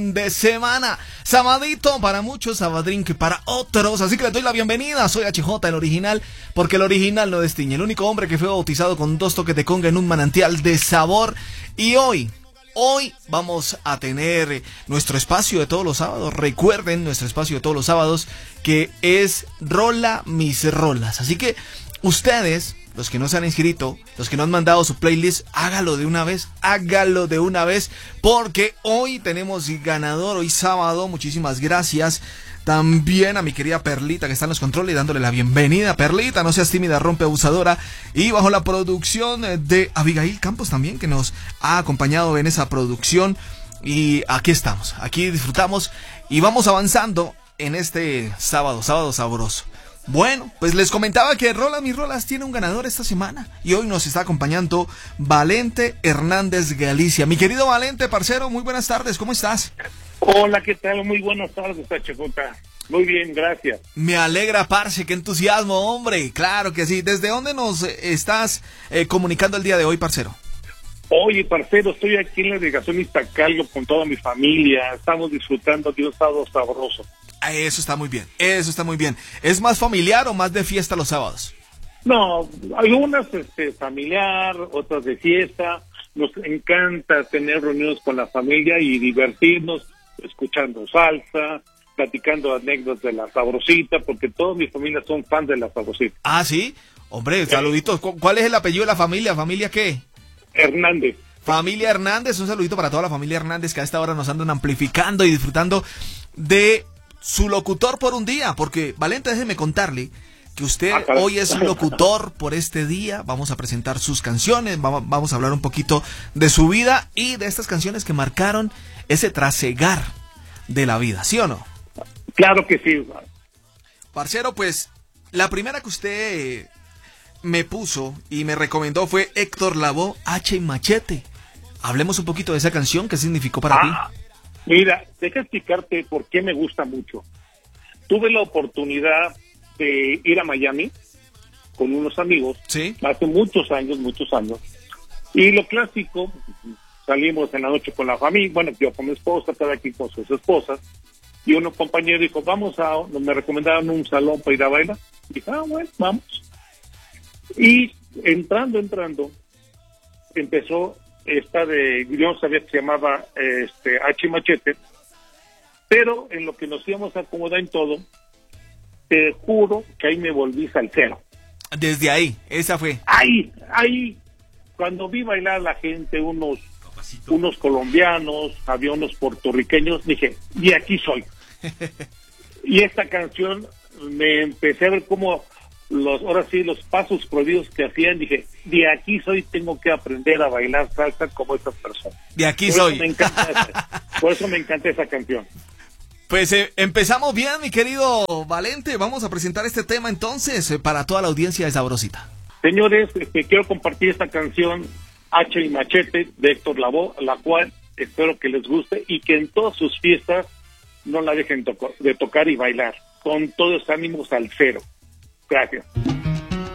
De semana, sabadito para muchos, sabadrink para otros, así que les doy la bienvenida. Soy HJ, el original, porque el original no destiñe, el único hombre que fue bautizado con 2 toques de conga en un manantial de sabor. Y hoy vamos a tener nuestro espacio de todos los sábados. Recuerden nuestro espacio de todos los sábados, que es Rola Mis Rolas. Así que ustedes, los que no se han inscrito, los que no han mandado su playlist, hágalo de una vez, porque hoy tenemos ganador, hoy sábado. Muchísimas gracias también a mi querida Perlita, que está en los controles, dándole la bienvenida. Perlita, no seas tímida, rompe abusadora. Y bajo la producción de Abigail Campos también, que nos ha acompañado en esa producción. Y aquí estamos, aquí disfrutamos y vamos avanzando en este sábado sabroso. Bueno, pues les comentaba que Rola Mis Rolas tiene un ganador esta semana y hoy nos está acompañando Valente Hernández Galicia. Mi querido Valente, parcero, muy buenas tardes, ¿cómo estás? Hola, ¿qué tal? Muy buenas tardes, HJ. Muy bien, gracias. Me alegra, parce, qué entusiasmo, hombre. Claro que sí. ¿Desde dónde nos estás comunicando el día de hoy, parcero? Oye, parcero, estoy aquí en la delegación Iztacalco con toda mi familia. Estamos disfrutando de un sábado sabroso. Eso está muy bien, ¿Es más familiar o más de fiesta los sábados? No, algunas familiar, otras de fiesta. Nos encanta tener reuniones con la familia y divertirnos, escuchando salsa, platicando anécdotas de la Sabrosita, porque toda mi familia son fans de la Sabrosita. Ah, ¿sí? Hombre, saluditos. ¿Cuál es el apellido de la familia? ¿Familia qué? Hernández. Familia Hernández, un saludito para toda la familia Hernández que a esta hora nos andan amplificando y disfrutando de su locutor por un día, porque Valente, déjeme contarle que usted hoy es locutor por este día. Vamos a presentar sus canciones, vamos a hablar un poquito de su vida y de estas canciones que marcaron ese trasegar de la vida, ¿sí o no? Claro que sí. Parcero, pues la primera que usted me puso y me recomendó fue Héctor Lavoe, Hacha y Machete. Hablemos un poquito de esa canción, ¿qué significó para ti? Mira, deja explicarte por qué me gusta mucho. Tuve la oportunidad de ir a Miami con unos amigos, ¿sí? Hace muchos años, y lo clásico, salimos en la noche con la familia, bueno, yo con mi esposa, cada quien con sus esposas, y unos compañeros dijo, me recomendaron un salón para ir a bailar, y dije, bueno, vamos. Y entrando, empezó esta yo no sabía que se llamaba Hacha y Machete, pero en lo que nos íbamos a acomodar en todo, te juro que ahí me volví salsero. Desde ahí, esa fue. Ahí, cuando vi bailar la gente, unos colombianos, había unos puertorriqueños, dije, y aquí soy. Y esta canción, me empecé a ver como los pasos prohibidos que hacían, dije, de aquí soy, tengo que aprender a bailar salsa como estas personas. De aquí soy. Por eso me encanta esa canción. Pues empezamos bien, mi querido Valente. Vamos a presentar este tema entonces para toda la audiencia de Sabrosita. Señores, quiero compartir esta canción Hacha y Machete de Héctor Lavoe, la cual espero que les guste y que en todas sus fiestas no la dejen de tocar y bailar con todo ese ánimo salsero. Gracias.